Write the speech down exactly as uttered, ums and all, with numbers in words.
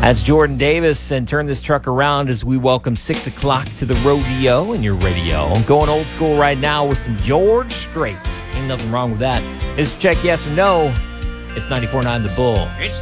That's Jordan Davis, and turn this truck around as we welcome six o'clock to the rodeo in your radio. I'm going old school right now with some George Strait. Ain't nothing wrong with that. It's Check Yes or No. It's ninety-four point nine The Bull. It's